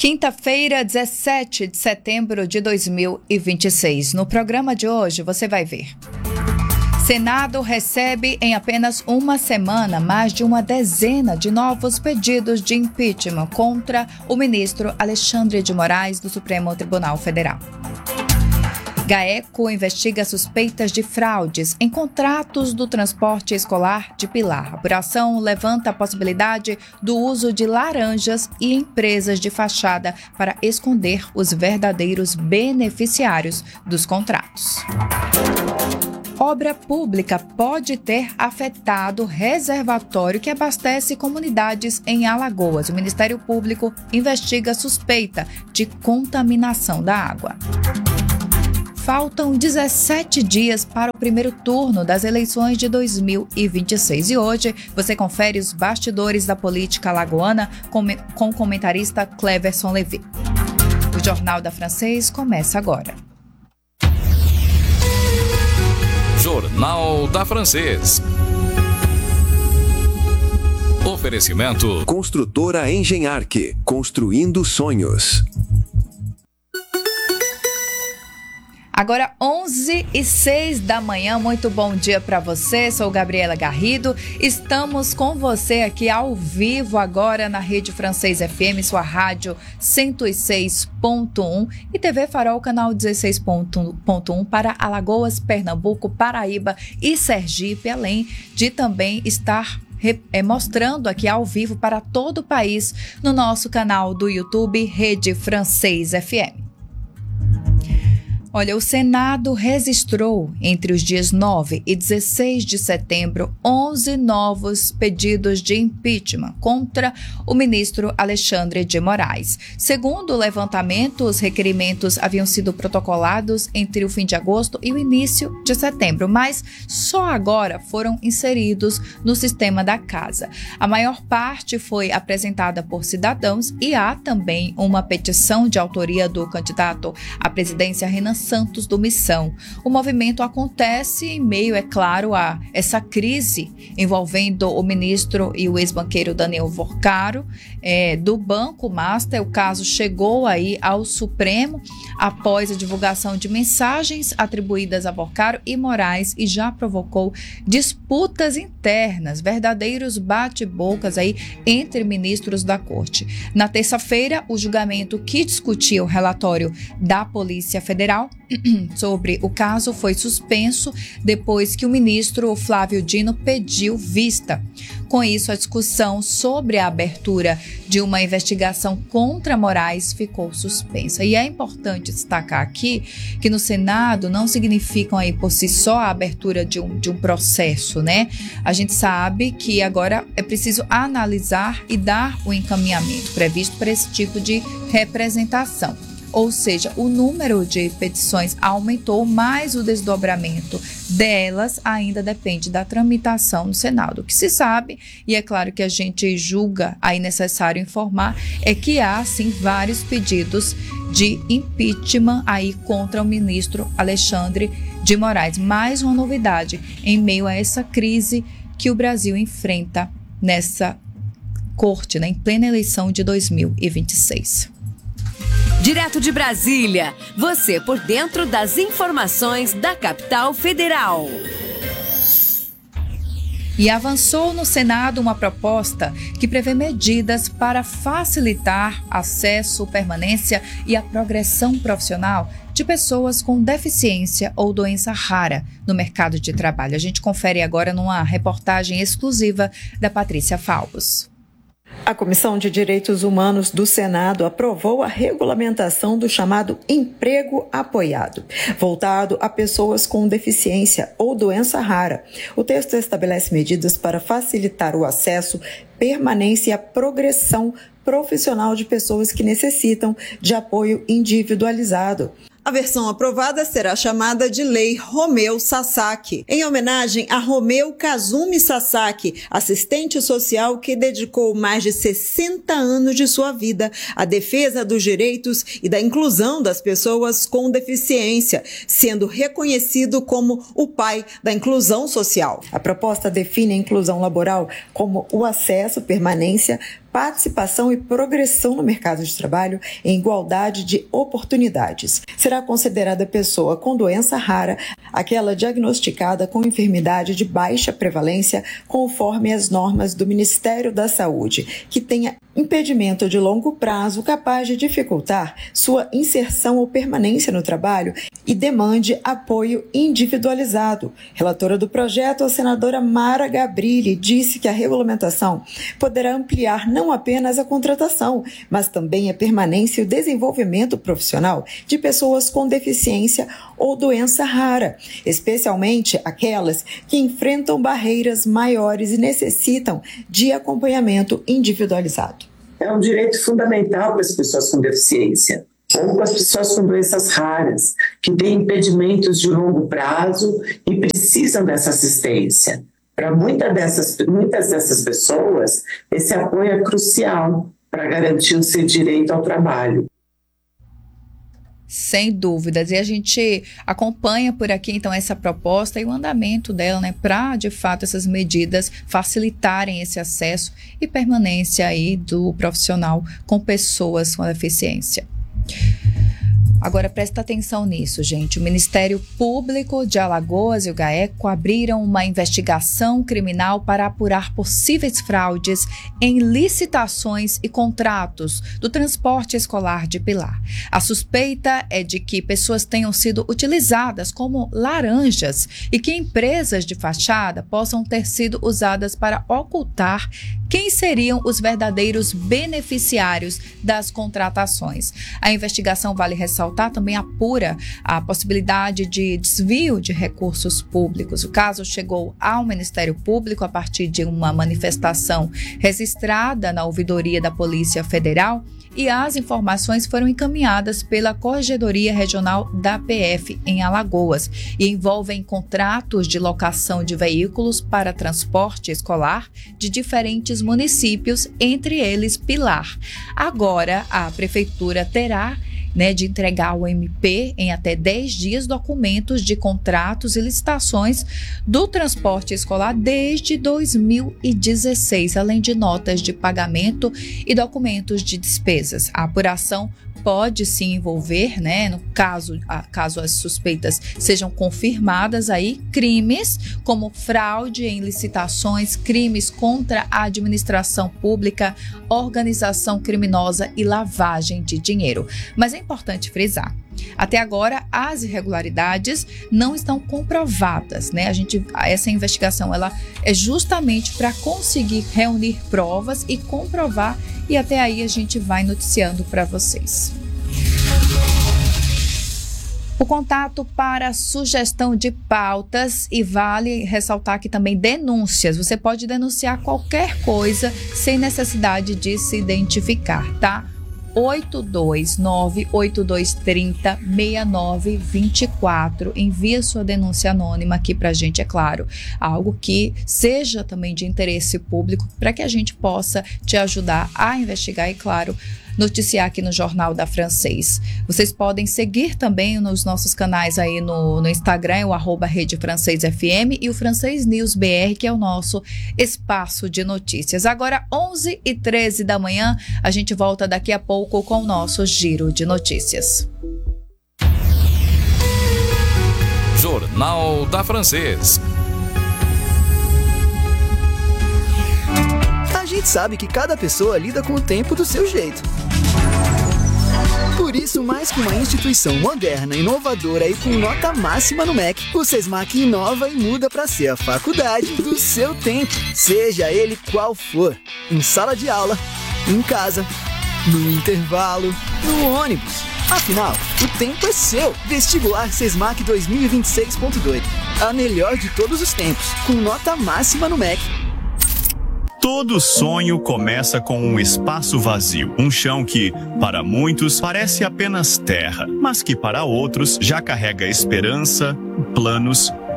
Quinta-feira, 17 de setembro de 2026. No programa de hoje você vai ver: Senado recebe em apenas uma semana mais de uma dezena de novos pedidos de impeachment contra o ministro Alexandre de Moraes do Supremo Tribunal Federal. GAECO investiga suspeitas de fraudes em contratos do transporte escolar de Pilar. A apuração levanta a possibilidade do uso de laranjas e empresas de fachada para esconder os verdadeiros beneficiários dos contratos. Obra pública pode ter afetado reservatório que abastece comunidades em Alagoas. O Ministério Público investiga suspeita de contaminação da água. Faltam 17 dias para o primeiro turno das eleições de 2026 e hoje você confere os bastidores da política alagoana com o comentarista Cleverson Levi. O Jornal da Francês começa agora. Jornal da Francês. Oferecimento: Construtora Engenharque, construindo sonhos. Agora 11h06 da manhã, muito bom dia para você, sou Gabriela Garrido, estamos com você aqui ao vivo agora na Rede Francês FM, sua rádio 106.1 e TV Farol, canal 16.1 para Alagoas, Pernambuco, Paraíba e Sergipe, além de também estar mostrando aqui ao vivo para todo o país no nosso canal do YouTube Rede Francês FM. Olha, o Senado registrou entre os dias 9 e 16 de setembro 11 novos pedidos de impeachment contra o ministro Alexandre de Moraes. Segundo o levantamento, os requerimentos haviam sido protocolados entre o fim de agosto e o início de setembro, mas só agora foram inseridos no sistema da Casa. A maior parte foi apresentada por cidadãos e há também uma petição de autoria do candidato à presidência Renan Santos do Missão. O movimento acontece em meio, é claro, a essa crise envolvendo o ministro e o ex-banqueiro Daniel Vorcaro do Banco Master. O caso chegou aí ao Supremo após a divulgação de mensagens atribuídas a Vorcaro e Moraes e já provocou disputas internas, verdadeiros bate-bocas aí entre ministros da corte. Na terça-feira, o julgamento que discutia o relatório da Polícia Federal sobre o caso foi suspenso depois que o ministro Flávio Dino pediu vista. Com isso, a discussão sobre a abertura de uma investigação contra Moraes ficou suspensa. E é importante destacar aqui que no Senado não significam aí por si só a abertura de um processo, né? A gente sabe que agora é preciso analisar e dar o encaminhamento previsto para esse tipo de representação. Ou seja, o número de petições aumentou, mas o desdobramento delas ainda depende da tramitação no Senado. O que se sabe, e é claro que a gente julga aí necessário informar, é que há sim vários pedidos de impeachment aí contra o ministro Alexandre de Moraes. Mais uma novidade em meio a essa crise que o Brasil enfrenta nessa corte, né, em plena eleição de 2026. Direto de Brasília, você por dentro das informações da capital federal. E avançou no Senado uma proposta que prevê medidas para facilitar acesso, permanência e a progressão profissional de pessoas com deficiência ou doença rara no mercado de trabalho. A gente confere agora numa reportagem exclusiva da Patrícia Falbos. A Comissão de Direitos Humanos do Senado aprovou a regulamentação do chamado emprego apoiado, voltado a pessoas com deficiência ou doença rara. O texto estabelece medidas para facilitar o acesso, permanência e a progressão profissional de pessoas que necessitam de apoio individualizado. A versão aprovada será chamada de Lei Romeu Sasaki, em homenagem a Romeu Kazumi Sasaki, assistente social que dedicou mais de 60 anos de sua vida à defesa dos direitos e da inclusão das pessoas com deficiência, sendo reconhecido como o pai da inclusão social. A proposta define a inclusão laboral como o acesso, permanência, participação e progressão no mercado de trabalho em igualdade de oportunidades. Será considerada pessoa com doença rara aquela diagnosticada com enfermidade de baixa prevalência conforme as normas do Ministério da Saúde, que tenha impedimento de longo prazo capaz de dificultar sua inserção ou permanência no trabalho e demande apoio individualizado. Relatora do projeto, a senadora Mara Gabrilli, disse que a regulamentação poderá ampliar não apenas a contratação, mas também a permanência e o desenvolvimento profissional de pessoas com deficiência ou doença rara, especialmente aquelas que enfrentam barreiras maiores e necessitam de acompanhamento individualizado. É um direito fundamental para as pessoas com deficiência, ou com as pessoas com doenças raras, que têm impedimentos de longo prazo e precisam dessa assistência. Para muitas dessas pessoas, esse apoio é crucial para garantir o seu direito ao trabalho. Sem dúvidas, e a gente acompanha por aqui então essa proposta e o andamento dela, né, para de fato essas medidas facilitarem esse acesso e permanência aí do profissional com pessoas com deficiência. Agora, presta atenção nisso, gente. O Ministério Público de Alagoas e o GAECO abriram uma investigação criminal para apurar possíveis fraudes em licitações e contratos do transporte escolar de Pilar. A suspeita é de que pessoas tenham sido utilizadas como laranjas e que empresas de fachada possam ter sido usadas para ocultar quem seriam os verdadeiros beneficiários das contratações. A investigação, vale ressaltar, também apura a possibilidade de desvio de recursos públicos. O caso chegou ao Ministério Público a partir de uma manifestação registrada na ouvidoria da Polícia Federal e as informações foram encaminhadas pela Corregedoria Regional da PF em Alagoas e envolvem contratos de locação de veículos para transporte escolar de diferentes municípios, entre eles Pilar. Agora, a Prefeitura terá de entregar ao MP em até 10 dias documentos de contratos e licitações do transporte escolar desde 2016, além de notas de pagamento e documentos de despesas. A apuração pode se envolver, no caso as suspeitas sejam confirmadas aí, crimes como fraude em licitações, crimes contra a administração pública, organização criminosa e lavagem de dinheiro. Mas é importante frisar, até agora as irregularidades não estão comprovadas, essa investigação ela é justamente para conseguir reunir provas e comprovar, e até aí a gente vai noticiando para vocês. O contato para sugestão de pautas, e vale ressaltar aqui também denúncias. Você pode denunciar qualquer coisa sem necessidade de se identificar, tá? 829-8230-6924. Envia sua denúncia anônima aqui pra gente, é claro. Algo que seja também de interesse público para que a gente possa te ajudar a investigar e, claro, noticiar aqui no Jornal da Francês. Vocês podem seguir também nos nossos canais aí no Instagram, o @RedeFrancêsFM e o Francês News BR, que é o nosso espaço de notícias. Agora, 11h13 da manhã, a gente volta daqui a pouco com o nosso Giro de Notícias. Jornal da Francês. A gente sabe que cada pessoa lida com o tempo do seu jeito. Por isso, mais que uma instituição moderna, inovadora e com nota máxima no MEC, o Sesmac inova e muda para ser a faculdade do seu tempo, seja ele qual for. Em sala de aula, em casa, no intervalo, no ônibus. Afinal, o tempo é seu. Vestibular Sesmac 2026.2. A melhor de todos os tempos, com nota máxima no MEC. Todo sonho começa com um espaço vazio, um chão que, para muitos, parece apenas terra, mas que para outros já carrega esperança, planos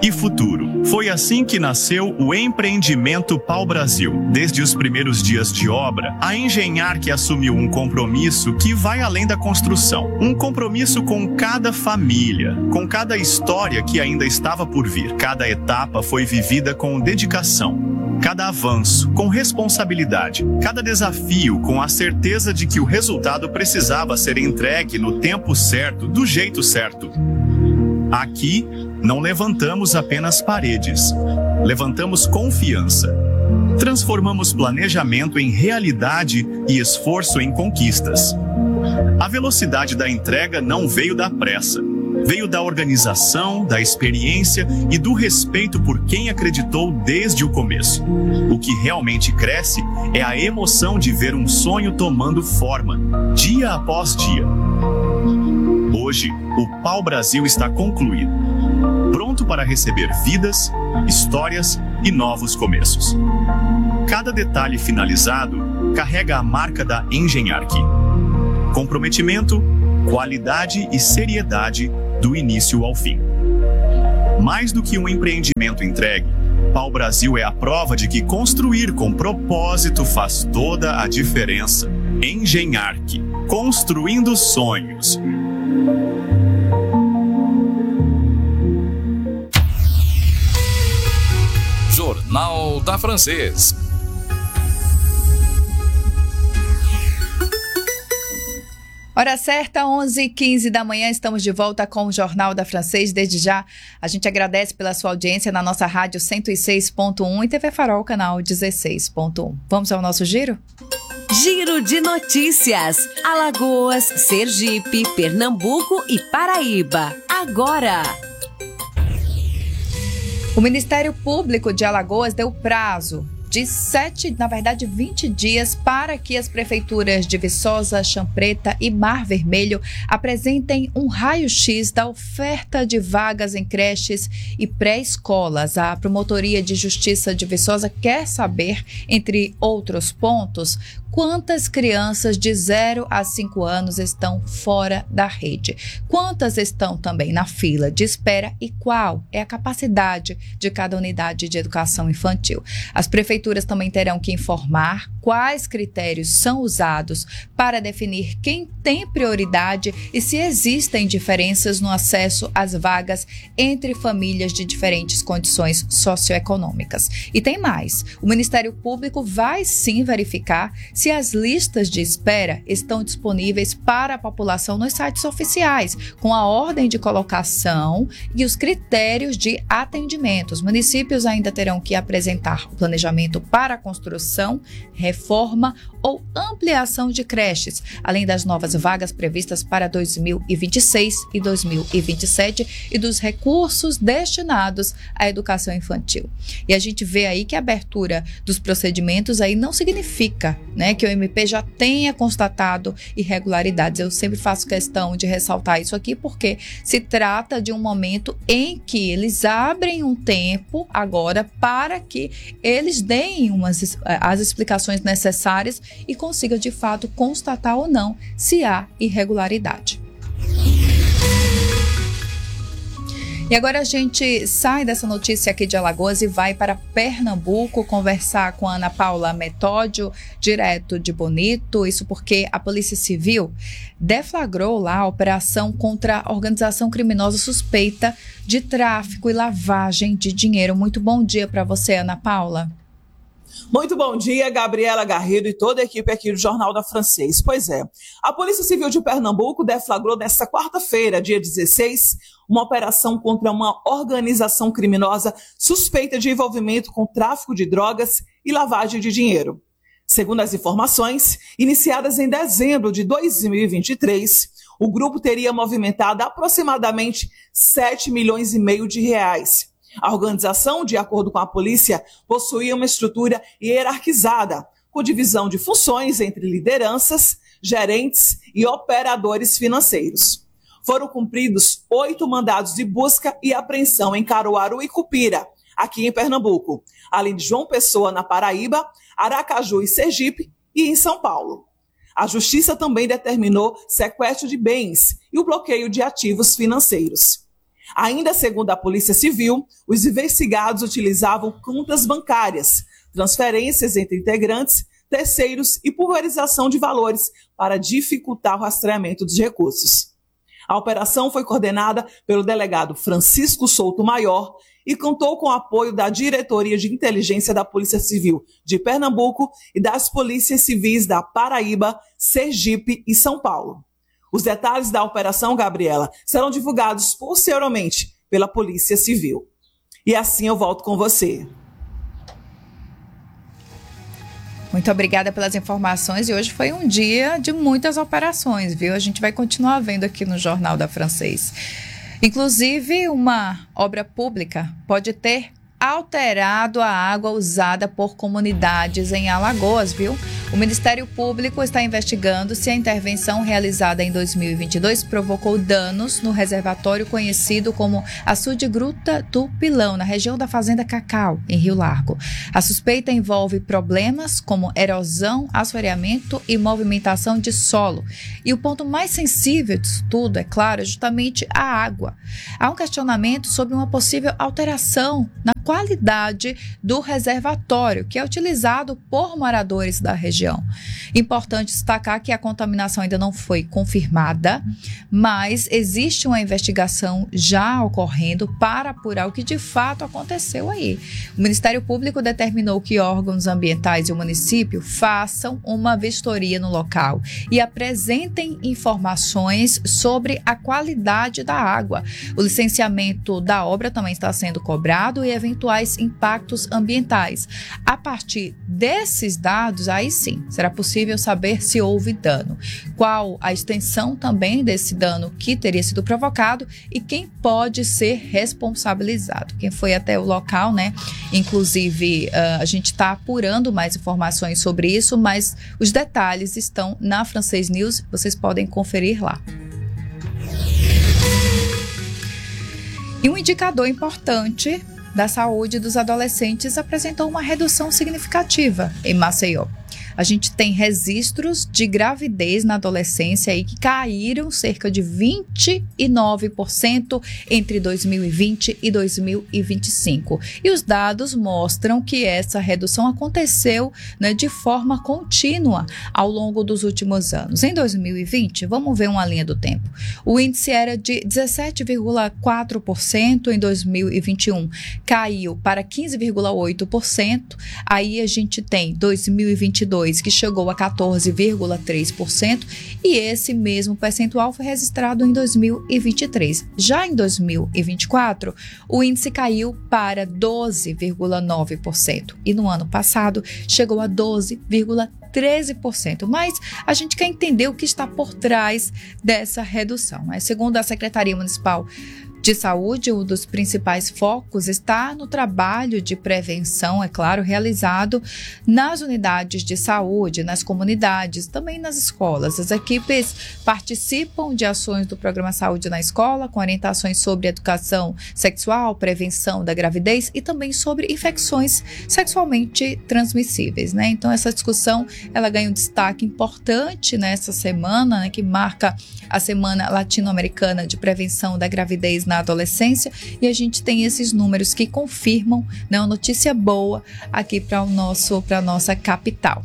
e futuro. Foi assim que nasceu o empreendimento Pau Brasil. Desde os primeiros dias de obra, a Engenharc assumiu um compromisso que vai além da construção. Um compromisso com cada família, com cada história que ainda estava por vir. Cada etapa foi vivida com dedicação. Cada avanço com responsabilidade. Cada desafio com a certeza de que o resultado precisava ser entregue no tempo certo, do jeito certo. Aqui, não levantamos apenas paredes, levantamos confiança. Transformamos planejamento em realidade e esforço em conquistas. A velocidade da entrega não veio da pressa, veio da organização, da experiência e do respeito por quem acreditou desde o começo. O que realmente cresce é a emoção de ver um sonho tomando forma, dia após dia. Hoje, o Pau Brasil está concluído, pronto para receber vidas, histórias e novos começos. Cada detalhe finalizado carrega a marca da Engenharc. Comprometimento, qualidade e seriedade do início ao fim. Mais do que um empreendimento entregue, Pau Brasil é a prova de que construir com propósito faz toda a diferença. Engenharc, construindo sonhos. Jornal da Francês. Hora certa, 11h15 da manhã, estamos de volta com o Jornal da Francês. Desde já, a gente agradece pela sua audiência na nossa rádio 106.1 e TV Farol, canal 16.1. Vamos ao nosso giro? Giro de notícias. Alagoas, Sergipe, Pernambuco e Paraíba. Agora! O Ministério Público de Alagoas deu prazo de 20 dias para que as prefeituras de Viçosa, Chã Preta e Mar Vermelho apresentem um raio-x da oferta de vagas em creches e pré-escolas. A Promotoria de Justiça de Viçosa quer saber, entre outros pontos, quantas crianças de 0 a 5 anos estão fora da rede, quantas estão também na fila de espera e qual é a capacidade de cada unidade de educação infantil. As prefeituras também terão que informar quais critérios são usados para definir quem tem prioridade e se existem diferenças no acesso às vagas entre famílias de diferentes condições socioeconômicas. E tem mais, o Ministério Público vai sim verificar se as listas de espera estão disponíveis para a população nos sites oficiais, com a ordem de colocação e os critérios de atendimento. Os municípios ainda terão que apresentar o planejamento para a construção, reforma ou ampliação de creches, além das novas vagas previstas para 2026 e 2027 e dos recursos destinados à educação infantil. E a gente vê aí que a abertura dos procedimentos aí não significa, que o MP já tenha constatado irregularidades. Eu sempre faço questão de ressaltar isso aqui porque se trata de um momento em que eles abrem um tempo agora para que eles deem as explicações necessárias e consigam de fato constatar ou não se há irregularidade. E agora a gente sai dessa notícia aqui de Alagoas e vai para Pernambuco conversar com a Ana Paula Metódio, direto de Bonito. Isso porque a Polícia Civil deflagrou lá a operação contra a organização criminosa suspeita de tráfico e lavagem de dinheiro. Muito bom dia para você, Ana Paula. Muito bom dia, Gabriela Garrido e toda a equipe aqui do Jornal da Francês. Pois é, a Polícia Civil de Pernambuco deflagrou nesta quarta-feira, dia 16, uma operação contra uma organização criminosa suspeita de envolvimento com tráfico de drogas e lavagem de dinheiro. Segundo as informações, iniciadas em dezembro de 2023, o grupo teria movimentado aproximadamente 7,5 milhões de reais. A organização, de acordo com a polícia, possuía uma estrutura hierarquizada, com divisão de funções entre lideranças, gerentes e operadores financeiros. Foram cumpridos 8 mandados de busca e apreensão em Caruaru e Cupira, aqui em Pernambuco, além de João Pessoa, na Paraíba, Aracaju e Sergipe e em São Paulo. A Justiça também determinou sequestro de bens e o bloqueio de ativos financeiros. Ainda segundo a Polícia Civil, os investigados utilizavam contas bancárias, transferências entre integrantes, terceiros e pulverização de valores para dificultar o rastreamento dos recursos. A operação foi coordenada pelo delegado Francisco Souto Maior e contou com o apoio da Diretoria de Inteligência da Polícia Civil de Pernambuco e das Polícias Civis da Paraíba, Sergipe e São Paulo. Os detalhes da operação, Gabriela, serão divulgados posteriormente pela Polícia Civil. E assim eu volto com você. Muito obrigada pelas informações e hoje foi um dia de muitas operações, viu? A gente vai continuar vendo aqui no Jornal da Francês. Inclusive, uma obra pública pode ter alterado a água usada por comunidades em Alagoas, viu? O Ministério Público está investigando se a intervenção realizada em 2022 provocou danos no reservatório conhecido como Açude Gruta do Pilão, na região da Fazenda Cacau, em Rio Largo. A suspeita envolve problemas como erosão, assoreamento e movimentação de solo. E o ponto mais sensível disso tudo, é claro, é justamente a água. Há um questionamento sobre uma possível alteração na qualidade do reservatório, que é utilizado por moradores da região. Importante destacar que a contaminação ainda não foi confirmada, mas existe uma investigação já ocorrendo para apurar o que de fato aconteceu aí. O Ministério Público determinou que órgãos ambientais e o município façam uma vistoria no local e apresentem informações sobre a qualidade da água. O licenciamento da obra também está sendo cobrado e eventuais impactos ambientais. A partir desses dados, aí sim, será possível saber se houve dano, qual a extensão também desse dano que teria sido provocado e quem pode ser responsabilizado. Quem foi até o local, né? Inclusive, a gente está apurando mais informações sobre isso, mas os detalhes estão na Francês News, vocês podem conferir lá. E um indicador importante da saúde dos adolescentes apresentou uma redução significativa em Maceió. A gente tem registros de gravidez na adolescência aí que caíram cerca de 29% entre 2020 e 2025. E os dados mostram que essa redução aconteceu, né, de forma contínua ao longo dos últimos anos. Em 2020, vamos ver uma linha do tempo. O índice era de 17,4%, em 2021 caiu para 15,8%. Aí a gente tem 2022 que chegou a 14,3% e esse mesmo percentual foi registrado em 2023. Já em 2024, o índice caiu para 12,9% e no ano passado chegou a 12,13%. Mas a gente quer entender o que está por trás dessa redução, né? Segundo a Secretaria Municipal de Saúde, um dos principais focos está no trabalho de prevenção, é claro, realizado nas unidades de saúde, nas comunidades, também nas escolas. As equipes participam de ações do Programa Saúde na Escola, com orientações sobre educação sexual, prevenção da gravidez e também sobre infecções sexualmente transmissíveis, né? Então, essa discussão, ela ganha um destaque importante nessa semana, né, que marca a Semana Latino-Americana de Prevenção da Gravidez na Adolescência, e a gente tem esses números que confirmam, né, uma notícia boa aqui para a nossa capital.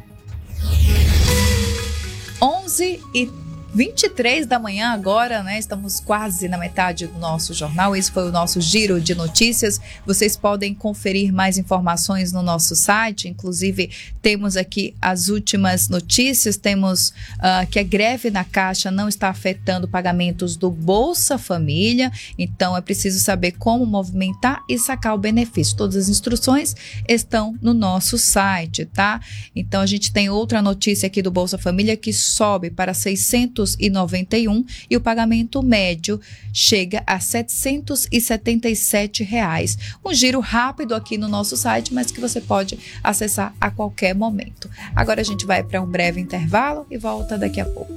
11h23 da manhã agora, né? Estamos quase na metade do nosso jornal. Esse foi o nosso giro de notícias. Vocês podem conferir mais informações no nosso site. Inclusive, temos aqui as últimas notícias. Temos que a greve na Caixa não está afetando pagamentos do Bolsa Família. Então, é preciso saber como movimentar e sacar o benefício. Todas as instruções estão no nosso site, tá? Então, a gente tem outra notícia aqui do Bolsa Família que sobe para 691 e o pagamento médio chega a R$ 777. Um giro rápido aqui no nosso site, mas que você pode acessar a qualquer momento. Agora a gente vai para um breve intervalo e volta daqui a pouco.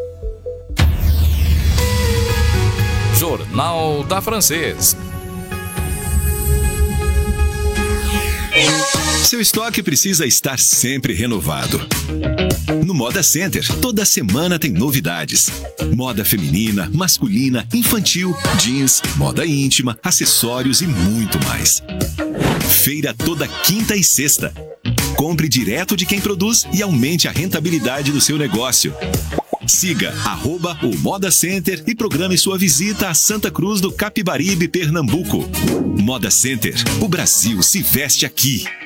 Jornal da Francês. Seu estoque precisa estar sempre renovado. No Moda Center, toda semana tem novidades. Moda feminina, masculina, infantil, jeans, moda íntima, acessórios e muito mais. Feira toda quinta e sexta. Compre direto de quem produz e aumente a rentabilidade do seu negócio. Siga @o Moda Center e programe sua visita a Santa Cruz do Capibaribe, Pernambuco. Moda Center, o Brasil se veste aqui.